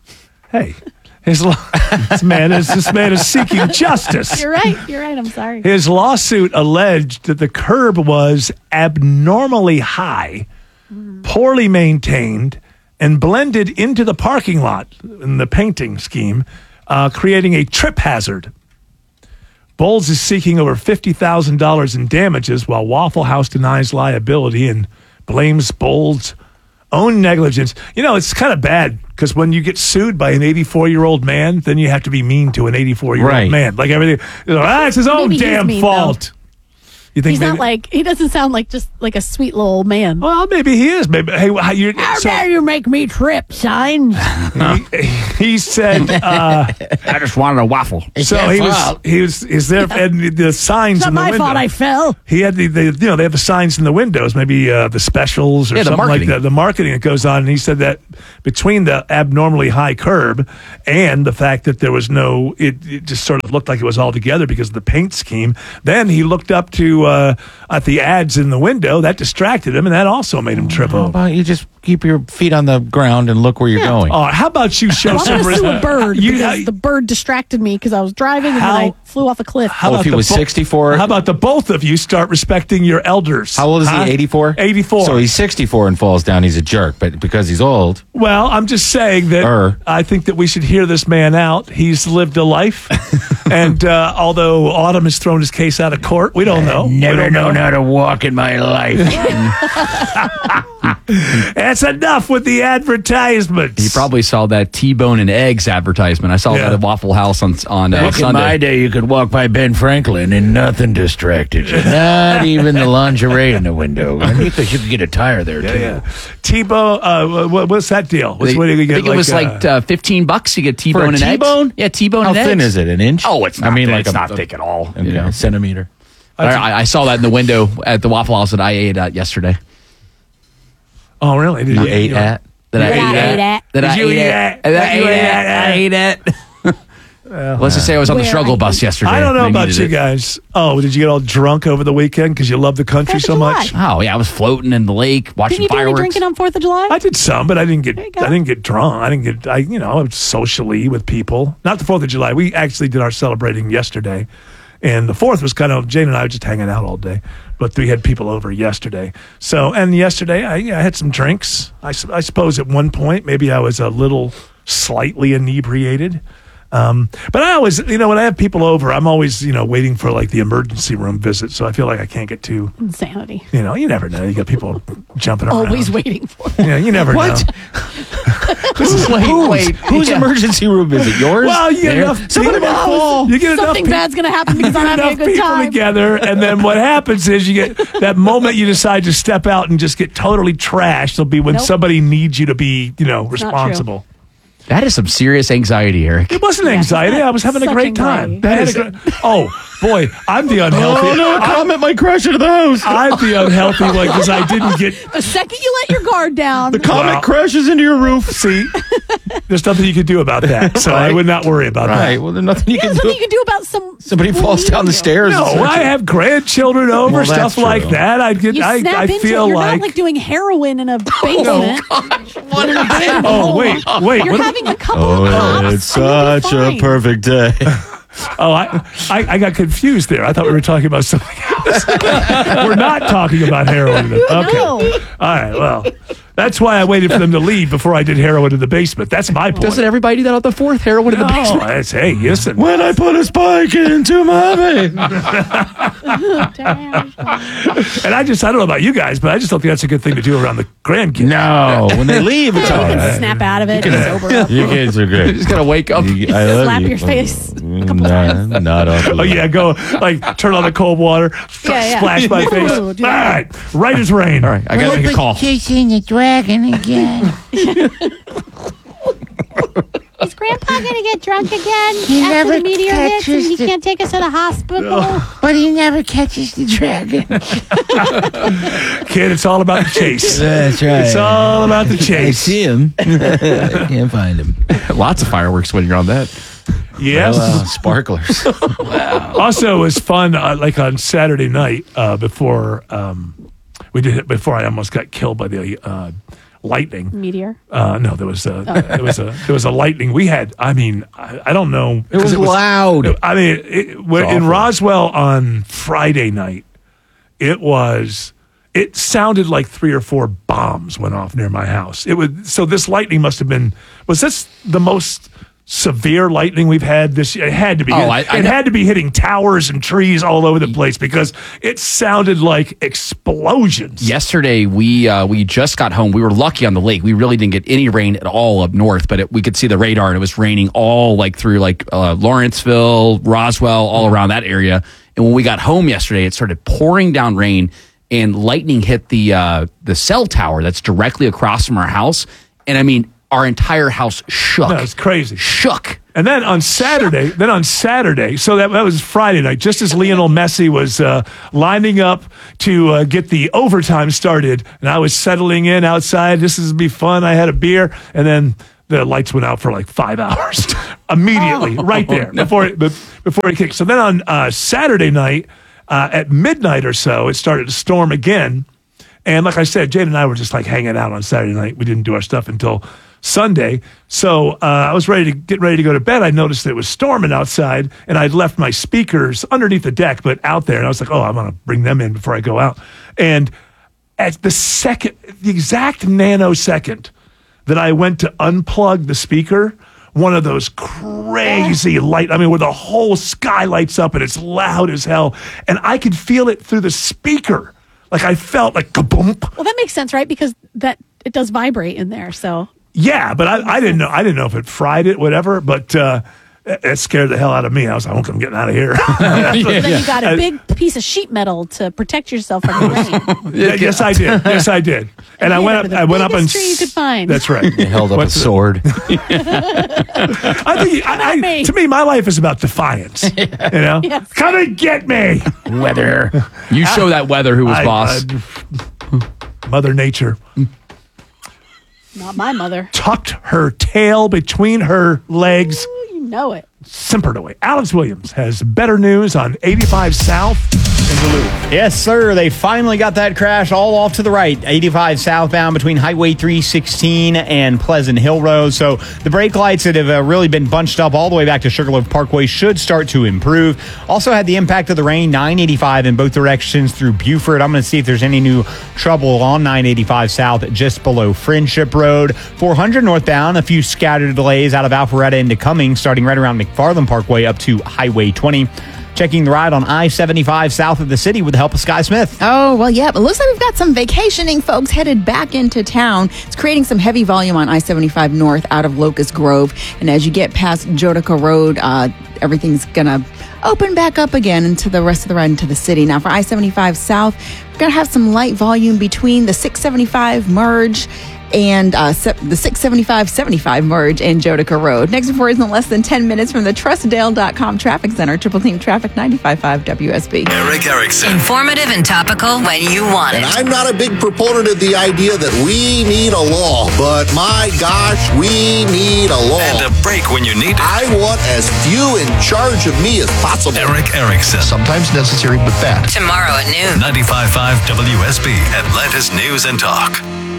man is seeking justice. You're right. I'm sorry. His lawsuit alleged that the curb was abnormally high, poorly maintained, and blended into the parking lot in the painting scheme, creating a trip hazard. Bowles is seeking over $50,000 in damages, while Waffle House denies liability and blames Bowles' own negligence. You know, it's kind of bad because when you get sued by an 84-year-old man, then you have to be mean to an 84-year-old man. Like everything, it's his own damn fault. You think he doesn't sound like just like a sweet little old man. Well, maybe he is. Maybe how dare you make me trip, signs? He said, I just wanted a waffle. So he was there, and the signs It's not in the my window. fault I fell. He had they have the signs in the windows, maybe the specials or the something marketing. like that. The marketing that goes on, and he said that between the abnormally high curb and the fact that there was it just sort of looked like it was all together because of the paint scheme. Then he looked up to at the ads in the window that distracted him, and that also made him trip How over. about you just keep your feet on the ground and look where you're going? Oh, how about you show I'm some going to sue a bird You- because the bird distracted me because I was driving and then I flew off a cliff. How about if he the was 64? How about the both of you start respecting your elders? How old is he? 84? 84. So he's 64 and falls down. He's a jerk, but because he's old. Well, I'm just saying that I think that we should hear this man out. He's lived a life. And although Autumn has thrown his case out of court, we don't know. Never known how to walk in my life. That's enough with the advertisements. You probably saw that T-bone and eggs advertisement. I saw that at Waffle House on Back Sunday. in my day, you could walk by Ben Franklin and nothing distracted you. Not even the lingerie in the window. And you could get a tire there, too. Yeah. T-bone, what's that deal? What do you get? I think it was like $15. You get T-bone and T-bone? eggs. Yeah, T-bone and eggs. How thin is it? An inch? Oh, it's not. I mean, thick. like It's not thick at all. Okay, a centimeter. I saw that in the window at the Waffle House that I ate at yesterday. Oh, really? Did you ate at? That I ate at? That I ate at? That I ate at? Let's just say I was on the struggle bus yesterday. I don't know They about needed you it. guys. Oh, did you get all drunk over the weekend because you love the country so much? Oh yeah, I was floating in the lake watching Didn't you do any fireworks. drinking on 4th of July? I did some, but I didn't get drunk. I was socially with people. Not the 4th of July. We actually did our celebrating yesterday. And the 4th was kind of, Jane and I were just hanging out all day. But we had people over yesterday. So, and yesterday I had some drinks. I suppose at one point, maybe I was a little slightly inebriated. But I always, when I have people over, I'm always, waiting for like the emergency room visit. So I feel like I can't get too, Insanity. you never know. You got people jumping around. Always waiting for it. Yeah, you never know. This is whose emergency room is it? Yours? Well, you get There? enough. Somebody might fall. You get enough. Something bad's going to happen because I'm having a enough good people time. together, and then what happens is you get that moment you decide to step out and just get totally trashed. It'll be when Nope. somebody needs you to be, true. responsible. That is some serious anxiety, Eric. It wasn't anxiety. I was having a Such great time. anxiety. Oh boy, I'm the unhealthy. Oh, no, comment might crash into the house. I'm the unhealthy one because I didn't get. The second you let your guard down. The comet Wow. crashes into your roof. See, there's nothing you can do about that, so I would not worry about Right. that. Well, there's nothing you Yeah, can something do. you can do about some. Somebody falls down the stairs. No, and I have grandchildren over, Well, that's stuff like true. that. I get. You I snap into feel it. You're like. not like doing heroin in a basement. Oh wait. You're what- having a couple of pops. It's such a perfect day. Oh, I got confused there. I thought we were talking about something else. We're not talking about heroin. Okay. No. All right. Well, that's why I waited for them to leave before I did heroin in the basement. That's my point. Doesn't everybody do that on the 4th? Heroin in the basement? That's, hey, listen. When I put a spike into my vein. And I don't know about you guys, but I just don't think that's a good thing to do around the grandkids. No, when they leave, it's all You can right. snap out of it and sober up. You kids are You great. just gotta wake up. I love Slap you. your face. Not awful. Oh, yeah, go, turn on the cold water, Yeah. splash my face. Ooh, All do that. right, right as rain. All right, I gotta make a call. Chasing the dragon again. Is Grandpa going to get drunk again He after never the meteor hits and catches he the- can't take us to the hospital? But he never catches the dragon. Kid, it's all about the chase. That's right. It's all about the I chase. see him. I can't find him. Lots of fireworks when you're on that. Yes. Sparklers. Also, it was fun, like on Saturday night before We did it before I almost got killed by the lightning. Meteor? No, there was a lightning. We had, I don't know. It was loud. In Roswell on Friday night, it sounded like 3 or 4 bombs went off near my house. So this lightning must have been, was this the most severe lightning we've had this year? It had to be. It had to be hitting towers and trees all over the place because it sounded like explosions. Yesterday, we just got home. We were lucky on the lake. We really didn't get any rain at all up north, but we could see the radar, and it was raining all through Lawrenceville, Roswell, all around that area. And when we got home yesterday, it started pouring down rain, and lightning hit the cell tower that's directly across from our house. And our entire house shook. No, it's crazy. Shook. And then on Saturday, so that was Friday night, just as Lionel Messi was lining up to get the overtime started, and I was settling in outside. This is be fun. I had a beer, and then the lights went out for like 5 hours immediately, right there before it kicked. So then on Saturday night at midnight or so, it started to storm again. And like I said, Jane and I were just hanging out on Saturday night. We didn't do our stuff until Sunday. So I was ready to go to bed. I noticed that it was storming outside, and I'd left my speakers underneath the deck, but out there. And I was like, I'm going to bring them in before I go out. And at the exact nanosecond that I went to unplug the speaker, one of those crazy where the whole sky lights up and it's loud as hell. And I could feel it through the speaker. I felt like kaboom. Well, that makes sense, right? Because it does vibrate in there, so. Yeah, but I didn't know. I didn't know if it fried it, whatever. But it scared the hell out of me. I was like, I'm getting out of here. Then you got a big piece of sheet metal to protect yourself from the rain. Yes, I did. Yes, I did. And I went up and tree you could find. That's right. You held up a sword. To me, my life is about defiance. Yes. Come and get me, weather. You show that weather who was boss. Mother Nature. Not my mother. Tucked her tail between her legs. Ooh, you know it. Simpered away. Alex Williams has better news on 85 South in Duluth. Yes, sir. They finally got that crash all off to the right. 85 southbound between Highway 316 and Pleasant Hill Road. So the brake lights that have really been bunched up all the way back to Sugarloaf Parkway should start to improve. Also had the impact of the rain, 985 in both directions through Buford. I'm going to see if there's any new trouble on 985 South just below Friendship Road. 400 northbound, a few scattered delays out of Alpharetta into Cummings, starting right around McFarland Parkway up to Highway 20. Checking the ride on I-75 south of the city with the help of Sky Smith. Oh, well, yeah. But looks like we've got some vacationing folks headed back into town. It's creating some heavy volume on I-75 north out of Locust Grove. And as you get past Jodica Road, everything's going to open back up again into the rest of the ride into the city. Now, for I-75 south, we're going to have some light volume between the 675 merge and the 675-75 merge in Jodica Road. Next report is in less than 10 minutes from the TrustDale.com Traffic Center. Triple Team Traffic 95.5 WSB. Eric Erickson. Informative and topical when you want it. And I'm not a big proponent of the idea that we need a law, but my gosh, we need a law. And a break when you need it. I want as few in charge of me as possible. Eric Erickson. Sometimes necessary, but bad. Tomorrow at noon. 95.5 WSB, Atlanta's News and Talk.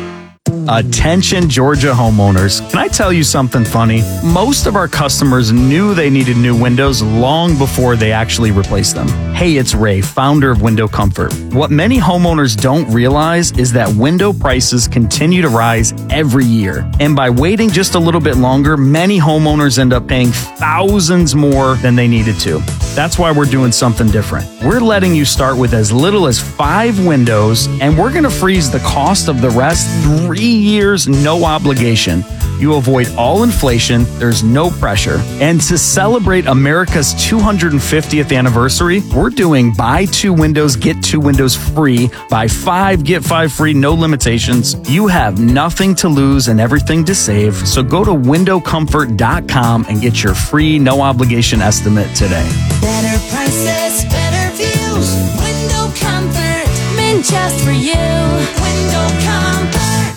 Attention Georgia homeowners. Can I tell you something funny? Most of our customers knew they needed new windows long before they actually replaced them. Hey, it's Ray, founder of Window Comfort. What many homeowners don't realize is that window prices continue to rise every year. And by waiting just a little bit longer, many homeowners end up paying thousands more than they needed to. That's why we're doing something different. We're letting you start with as little as 5 windows, and we're going to freeze the cost of the rest 3 years, no obligation. You avoid all inflation, there's no pressure. And to celebrate America's 250th anniversary, we're doing buy 2 windows, get 2 windows free, buy 5, get 5 free, no limitations. You have nothing to lose and everything to save. So go to windowcomfort.com and get your free, no obligation estimate today. Better prices, better views. Window Comfort, meant just for you. Window Comfort.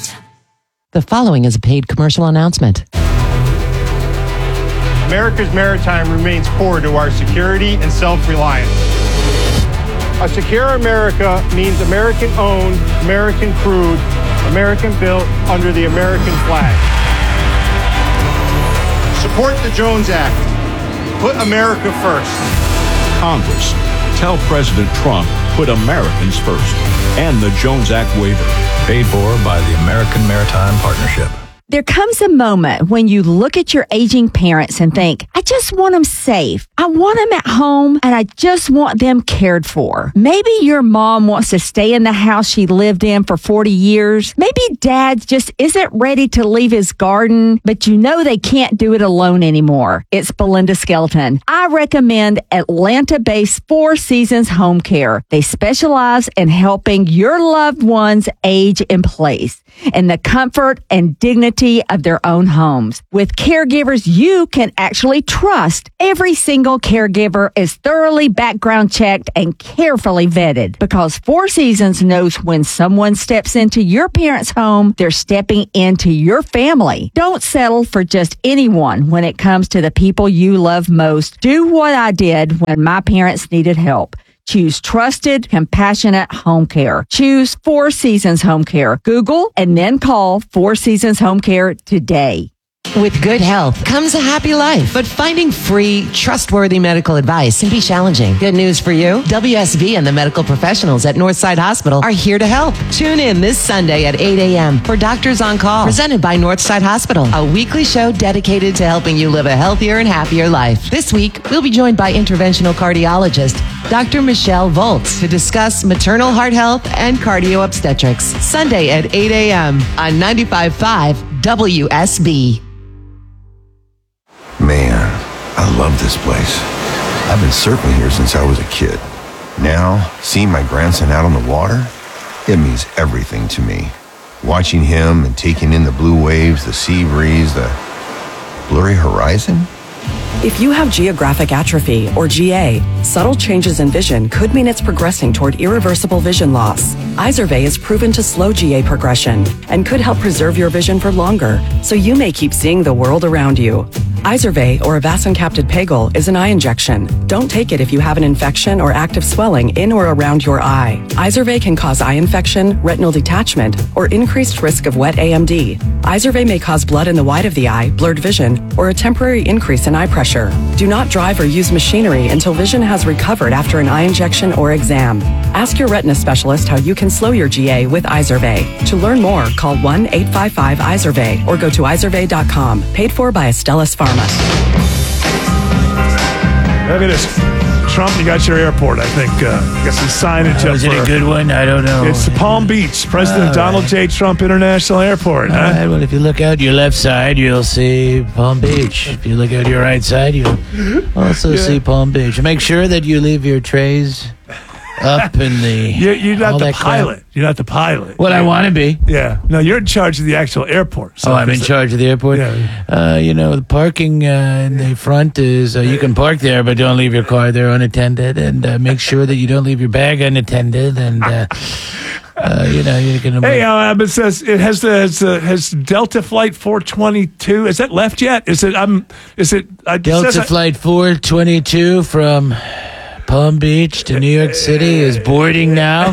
The following is a paid commercial announcement. America's maritime remains core to our security and self-reliance. A secure America means American-owned, American-crewed, American-built under the American flag. Support the Jones Act. Put America first. Congress, tell President Trump, put Americans first. And the Jones Act waiver. Paid for by the American Maritime Partnership. There comes a moment when you look at your aging parents and think, I just want them safe. I want them at home and I just want them cared for. Maybe your mom wants to stay in the house she lived in for 40 years. Maybe dad just isn't ready to leave his garden, but you know they can't do it alone anymore. It's Belinda Skelton. I recommend Atlanta-based Four Seasons Home Care. They specialize in helping your loved ones age in place in the comfort and dignity of their own homes. With caregivers you can actually trust, every single caregiver is thoroughly background checked and carefully vetted because Four Seasons knows when someone steps into your parents' home, they're stepping into your family. Don't settle for just anyone when it comes to the people you love most. Do what I did when my parents needed help. Choose trusted, compassionate home care. Choose Four Seasons Home Care. Google and then call Four Seasons Home Care today. With good health comes a happy life, but finding free, trustworthy medical advice can be challenging. Good news for you. WSV and the medical professionals at Northside Hospital are here to help. Tune in this Sunday at 8 a.m. for Doctors on Call, presented by Northside Hospital, a weekly show dedicated to helping you live a healthier and happier life. This week, we'll be joined by interventional cardiologist Dr. Michelle Volz to discuss maternal heart health and cardio obstetrics. Sunday at 8 a.m. on 95.5 WSB. Man, I love this place. I've been surfing here since I was a kid. Now, seeing my grandson out on the water, it means everything to me. Watching him and taking in the blue waves, the sea breeze, the blurry horizon. If you have geographic atrophy, or GA, subtle changes in vision could mean it's progressing toward irreversible vision loss. Izervay is proven to slow GA progression and could help preserve your vision for longer, so you may keep seeing the world around you. Izervay, or avacincaptad pegol, is an eye injection. Don't take it if you have an infection or active swelling in or around your eye. Izervay can cause eye infection, retinal detachment, or increased risk of wet AMD. Izervay may cause blood in the white of the eye, blurred vision, or a temporary increase in eye pressure. Do not drive or use machinery until vision has recovered after an eye injection or exam. Ask your retina specialist how you can slow your GA with Izervay. To learn more, call 1-855-IZERVAY or go to izervay.com. Paid for by Astellas Pharma. Look at this. Trump, you got your airport, I think. Got some signage up. Is it a good one? I don't know. It's Palm Beach, President Donald J. Trump International Airport. All right, well, if you look out your left side, you'll see Palm Beach. If you look out your right side, you'll also see Palm Beach. Make sure that you leave your trays up in the... You're not the pilot. You're not the pilot. Well, I want to be. Yeah. No, you're in charge of the actual airport. So I'm in charge of the airport? Yeah. The parking in the front is... you can park there, but don't leave your car there unattended. And make sure that you don't leave your bag unattended. And... you can... Hey, it says it has Delta Flight 422. Is that left yet? Delta Flight 422 from Palm Beach to New York City is boarding now.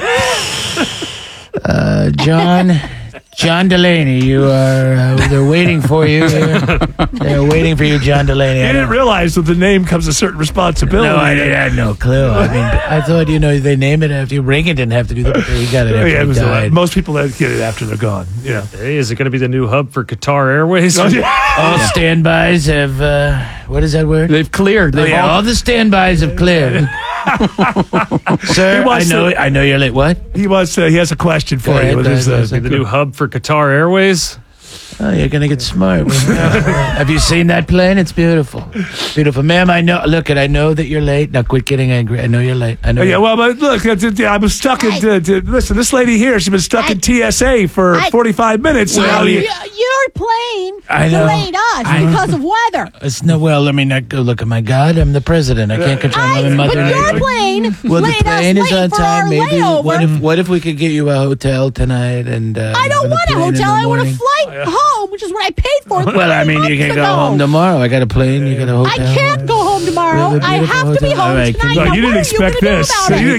John Delaney, you are. They're waiting for you. They're waiting for you, John Delaney. You didn't realize with the name comes a certain responsibility. No, I had no clue. I mean, I thought they name it after you. Reagan didn't have to do that, but he got it after he died. Most people get it after they're gone. Yeah. Hey, is it going to be the new hub for Qatar Airways? All standbys have. What is that word? They've cleared. All the standbys have cleared. Sir, I know you're late. What? He has a question for you. The new hub for Qatar Airways? Oh, you're going to get smart. Have you seen that plane? It's beautiful. Beautiful. Ma'am, I know that you're late. Now quit getting angry. I know you're late. I know. Well, but look, I was stuck in... listen, this lady here, she's been stuck in TSA for 45 minutes. Well, your plane delayed us because of weather. Look, my God, I'm the president. I can't control my mother. But your plane well, the plane is on time. Maybe. Layover. What if we could get you a hotel tonight? And I don't want a hotel. I want a flight home, which is what I paid for. Well, you can go home tomorrow. I got a plane. You got a hotel. I can't go home tomorrow. I have to be home tonight. You didn't expect this.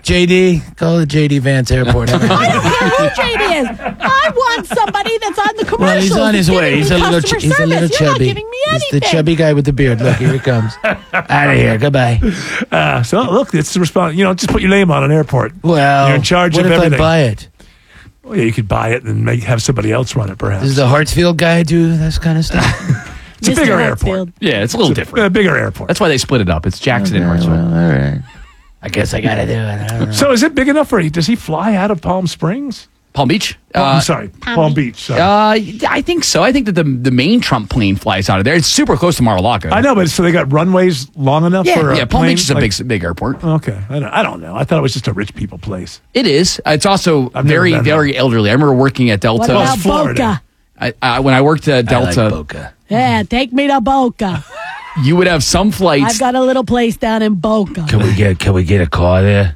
JD, call the JD Vance Airport. I don't care who JD is. I want somebody that's on the commercial. Well, he's on his way. He's a little chubby. You're not giving me He's anything. the chubby guy with the beard. Look, here he comes. Out of here. Goodbye. So look, it's the response. Just put your name on an airport. Well, you're in charge what of if everything. I buy it? Well, yeah, you could buy it and have somebody else run it, perhaps. Does the Hartsfield guy do this kind of stuff? It's a bigger airport. Yeah, it's a little different. A bigger airport. That's why they split it up. It's Jackson and Hartsfield. Well, all right. I guess I got to do it. I don't know. So is it big enough for does he fly out of Palm Springs? Palm Beach? I'm sorry, Palm Beach. Sorry. I think so. I think that the main Trump plane flies out of there. It's super close to Mar-a-Lago. I know, but so they got runways long enough for a Palm plane? Beach is a big airport. Okay, I don't know. I thought it was just a rich people place. It is. It's also very, been very elderly. I remember working at Delta. What about Florida. Boca? When I worked at Delta, I like Boca. Yeah, take me to Boca. you would have some I've flights. got a little place down in Boca. Can we get a car there?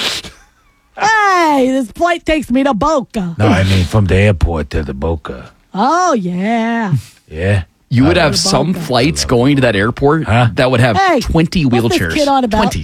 Hey, this flight takes me to Boca. No, I mean from the airport to the Boca. Oh, yeah. Yeah. You would have some flights going to that airport that would have Hey, 20 what's this wheelchairs. kid on about? 20.